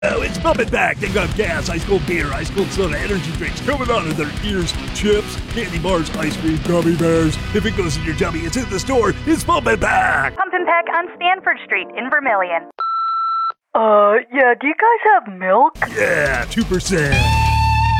Oh, it's bumping back. They got gas, ice cold beer, ice cold soda, energy drinks coming out of their ears, chips, candy bars, ice cream, gummy bears. If it goes in your tummy, it's in the store. It's bumping back. Pump and Pack on Stanford Street in Vermilion. Yeah, do you guys have milk? Yeah, 2%.